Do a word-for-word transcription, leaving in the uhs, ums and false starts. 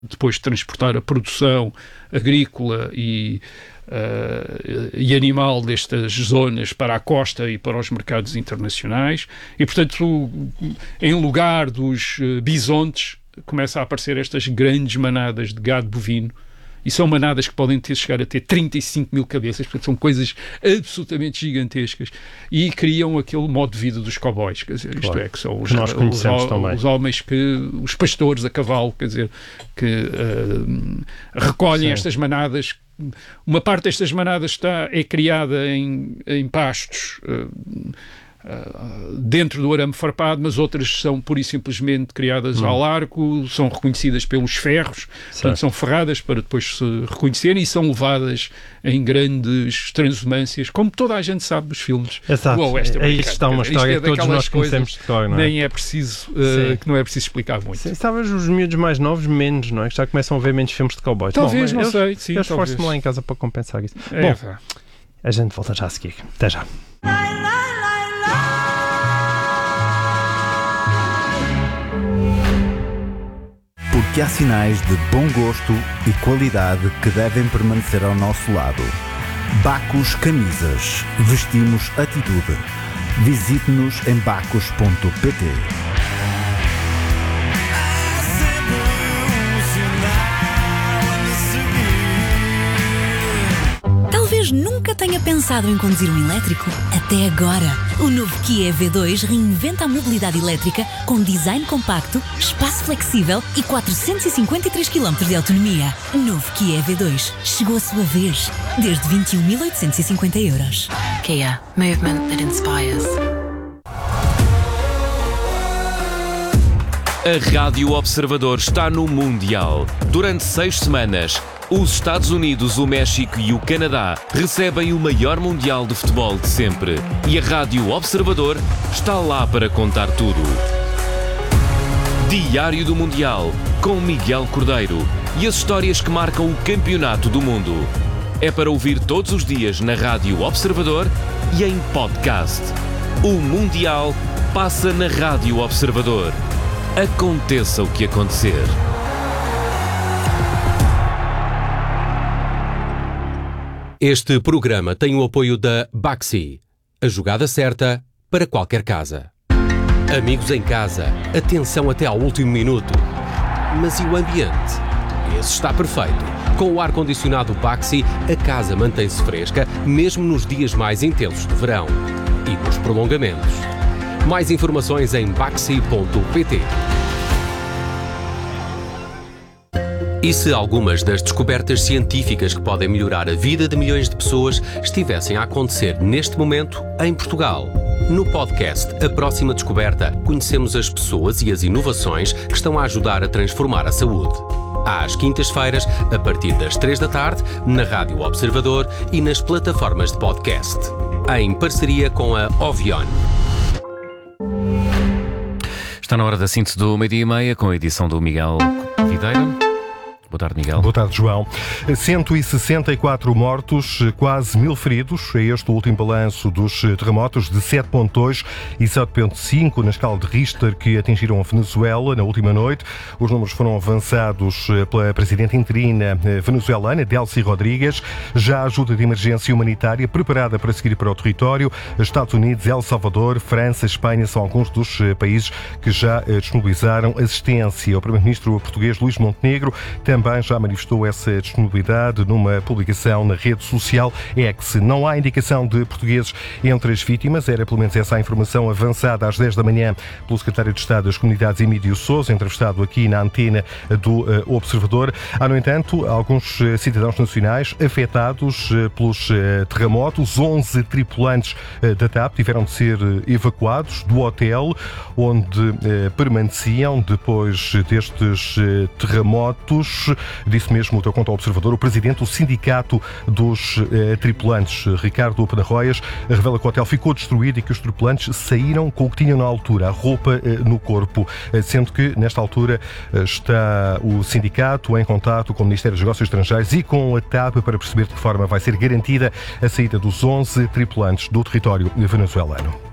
depois de transportar a produção agrícola e, uh, e animal destas zonas para a costa e para os mercados internacionais. E, portanto, em lugar dos bisontes, começa a aparecer estas grandes manadas de gado bovino. E são manadas que podem ter, chegar a ter trinta e cinco mil cabeças, portanto são coisas absolutamente gigantescas, e criam aquele modo de vida dos cowboys, quer dizer, isto claro, é, que são os, que nós conhecemos os, também. os homens que, os pastores a cavalo, quer dizer, que uh, recolhem Sim. estas manadas. Uma parte destas manadas está, é criada em, em pastos, uh, Uh, dentro do arame farpado, mas outras são pura e simplesmente criadas hum. ao arco, são reconhecidas pelos ferros, certo. Portanto são ferradas para depois se reconhecerem e são levadas em grandes transumâncias, como toda a gente sabe dos filmes. Exato. O Oeste Aí está uma história é que todos nós conhecemos de cor, não é? Nem é preciso, uh, que não é preciso explicar muito. Sim, talvez os miúdos mais novos menos, não é? Que já começam a ver menos filmes de cowboys. Talvez, Bom, não eu, sei. Sim, eu esforço-me lá em casa para compensar isso. É, Bom, tá. A gente volta já a seguir. Até já. Porque há sinais de bom gosto e qualidade que devem permanecer ao nosso lado. Bacos Camisas. Vestimos atitude. Visite-nos em bacos ponto pt. Talvez nunca tenha pensado em conduzir um elétrico. Até agora. O novo Kia E V dois reinventa a mobilidade elétrica com design compacto, espaço flexível e quatrocentos e cinquenta e três quilómetros de autonomia. Novo Kia E V dois. Chegou a sua vez. Desde vinte e um mil oitocentos e cinquenta euros. Kia. Movement that inspires. A Rádio Observador está no Mundial. Durante seis semanas, os Estados Unidos, o México e o Canadá recebem o maior Mundial de futebol de sempre. E a Rádio Observador está lá para contar tudo. Diário do Mundial, com Miguel Cordeiro. E as histórias que marcam o campeonato do mundo. É para ouvir todos os dias na Rádio Observador e em podcast. O Mundial passa na Rádio Observador. Aconteça o que acontecer. Este programa tem o apoio da Baxi, a jogada certa para qualquer casa. Amigos em casa, atenção até ao último minuto. Mas e o ambiente? Esse está perfeito. Com o ar-condicionado Baxi, a casa mantém-se fresca, mesmo nos dias mais intensos de verão. E nos prolongamentos. Mais informações em baxi ponto pt. E se algumas das descobertas científicas que podem melhorar a vida de milhões de pessoas estivessem a acontecer neste momento em Portugal? No podcast A Próxima Descoberta, conhecemos as pessoas e as inovações que estão a ajudar a transformar a saúde. Às quintas-feiras, a partir das três da tarde, na Rádio Observador e nas plataformas de podcast. Em parceria com a Ovion. Está na hora da síntese do meio-dia e meia, com a edição do Miguel Videira. Boa tarde, Miguel. Boa tarde, João. cento e sessenta e quatro mortos, quase mil feridos. É este o último balanço dos terremotos de sete ponto dois e sete ponto cinco na escala de Richter que atingiram a Venezuela na última noite. Os números foram avançados pela presidente interina venezuelana, Delcy Rodrigues. Já a ajuda de emergência humanitária preparada para seguir para o território. Estados Unidos, El Salvador, França, Espanha são alguns dos países que já disponibilizaram assistência. O primeiro-ministro português Luís Montenegro também Também já manifestou essa disponibilidade numa publicação na rede social X. Não há indicação de portugueses entre as vítimas, era pelo menos essa a informação avançada às dez da manhã pelo secretário de Estado das Comunidades, Emílio Sousa, entrevistado aqui na antena do uh, Observador. Há, no entanto, alguns uh, cidadãos nacionais afetados uh, pelos uh, terremotos. onze tripulantes uh, da T A P tiveram de ser uh, evacuados do hotel onde uh, permaneciam depois destes uh, terremotos. Disse mesmo, o teu conto ao Observador, o presidente do Sindicato dos eh, Tripulantes, Ricardo Penarroias, revela que o hotel ficou destruído e que os tripulantes saíram com o que tinham na altura, a roupa eh, no corpo, eh, sendo que nesta altura eh, está o sindicato em contato com o Ministério dos Negócios Estrangeiros e com a T A P para perceber de que forma vai ser garantida a saída dos onze tripulantes do território venezuelano.